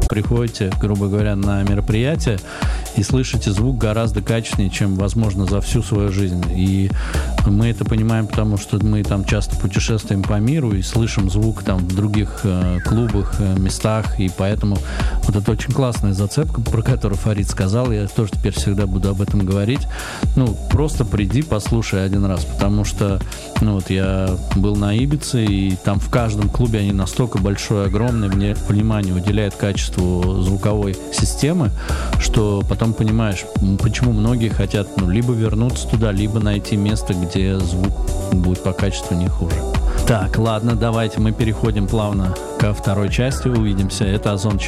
приходите, грубо говоря, на мероприятие и слышите звук гораздо качественнее, чем, возможно, за всю свою жизнь. И мы это понимаем, потому что мы там часто путешествуем по миру и слышим звук там в других клубах, местах, и поэтому вот это очень классная зацепка, про которую Фарид сказал. Я тоже теперь всегда буду об этом говорить. Ну, просто приди, послушай один раз, потому что, ну, вот я был на Ибице, и там в каждом клубе они настолько большое, огромное внимание уделяют качеству звуковой системы, что потом понимаешь, почему многие хотят, ну, либо вернуться туда, либо найти место, где звук будет по качеству не хуже. Так, ладно, давайте мы переходим плавно ко второй части, увидимся. Это Озон